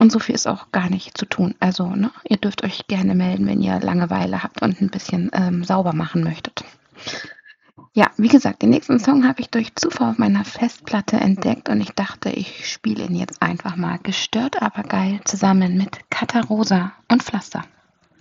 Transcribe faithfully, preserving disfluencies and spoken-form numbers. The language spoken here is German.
Und so viel ist auch gar nicht zu tun. Also, ne, ihr dürft euch gerne melden, wenn ihr Langeweile habt und 'n bisschen, ähm, sauber machen möchtet. Ja, wie gesagt, den nächsten Song habe ich durch Zufall auf meiner Festplatte entdeckt und ich dachte, ich spiele ihn jetzt einfach mal. Gestört, aber geil zusammen mit Kata Rosa und Pflaster.